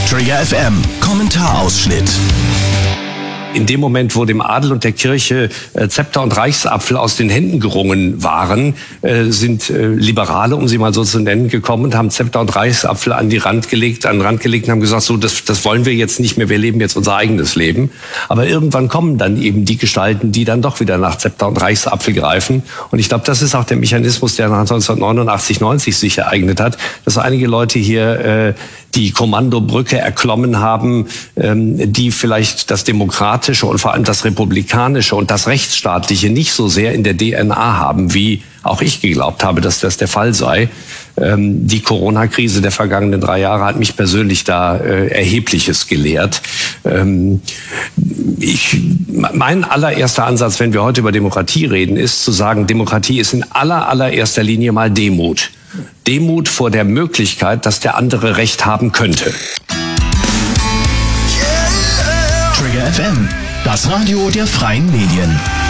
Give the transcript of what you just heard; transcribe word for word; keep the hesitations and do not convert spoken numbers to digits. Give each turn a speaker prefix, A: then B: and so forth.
A: Trigger F M, Kommentarausschnitt.
B: In dem Moment, wo dem Adel und der Kirche äh, Zepter und Reichsapfel aus den Händen gerungen waren, äh, sind äh, Liberale, um sie mal so zu nennen, gekommen und haben Zepter und Reichsapfel an die Rand gelegt, an den Rand gelegt und haben gesagt, so, das, das wollen wir jetzt nicht mehr, wir leben jetzt unser eigenes Leben. Aber irgendwann kommen dann eben die Gestalten, die dann doch wieder nach Zepter und Reichsapfel greifen. Und ich glaube, das ist auch der Mechanismus, der nach neunzehnhundertneunundachtzig, neunzig sich ereignet hat, dass einige Leute hier äh, die Kommandobrücke erklommen haben, ähm, die vielleicht das Demokratische und vor allem das Republikanische und das Rechtsstaatliche nicht so sehr in der D N A haben, wie auch ich geglaubt habe, dass das der Fall sei. Ähm, die Corona-Krise der vergangenen drei Jahre hat mich persönlich da äh, Erhebliches gelehrt. Ähm, ich, mein allererster Ansatz, wenn wir heute über Demokratie reden, ist zu sagen, Demokratie ist in aller, allererster Linie mal Demut. Demut vor der Möglichkeit, dass der andere Recht haben könnte.
A: Trigger F M, das Radio der freien Medien.